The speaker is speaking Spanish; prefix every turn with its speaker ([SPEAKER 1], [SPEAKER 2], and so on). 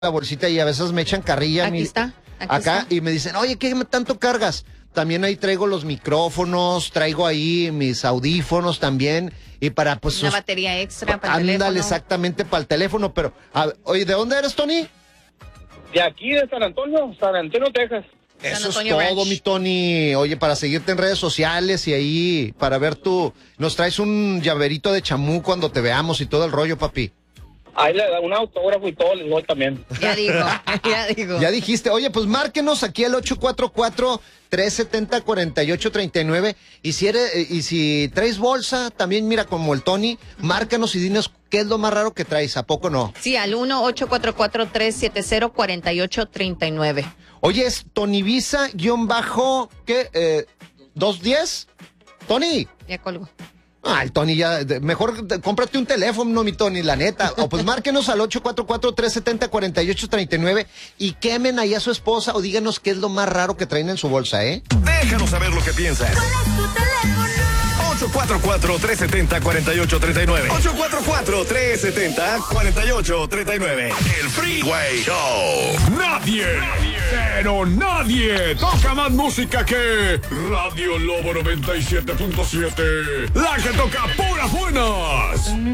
[SPEAKER 1] la bolsita y a veces me echan carrilla.
[SPEAKER 2] Aquí está.
[SPEAKER 1] Acá y me dicen, oye, ¿qué tanto cargas? También ahí traigo los micrófonos, traigo ahí mis audífonos también. Y para pues...
[SPEAKER 2] Una batería extra para el
[SPEAKER 1] teléfono. Ándale, exactamente, para el teléfono. Pero, oye, ¿de dónde eres, Tony?
[SPEAKER 3] De aquí, de San Antonio, Texas.
[SPEAKER 1] Eso es
[SPEAKER 2] Antonio
[SPEAKER 1] todo,
[SPEAKER 2] Ranch.
[SPEAKER 1] mi Tony. Oye, para seguirte en redes sociales y ahí, para ver tú, nos traes un llaverito de chamú cuando te veamos y todo el rollo, papi.
[SPEAKER 3] Ahí le da un autógrafo y todo, les doy también.
[SPEAKER 2] Ya digo, ya digo.
[SPEAKER 1] Ya dijiste, oye, pues márquenos aquí al 844-370-4839 y si traes bolsa, también mira como el Tony, márcanos y dinos qué es lo más raro que traes, ¿a poco no?
[SPEAKER 2] Sí, al 1-844-370-4839.
[SPEAKER 1] Oye, es Tony Visa, ¿qué? ¿210? Tony.
[SPEAKER 2] Ya colgo.
[SPEAKER 1] Ah, el Tony ya, mejor cómprate un teléfono, mi Tony, la neta. O pues márquenos al 844-370-4839 y quemen ahí a su esposa o díganos qué es lo más raro que traen en su bolsa, ¿eh?
[SPEAKER 4] Déjanos saber lo que piensas.
[SPEAKER 5] ¿Cuál es tu teléfono?
[SPEAKER 4] 844-370-4839. 844-370-4839. El Freeway Show.
[SPEAKER 6] Nadie, pero nadie toca más música que Radio Lobo 97.7. La que toca puras buenas.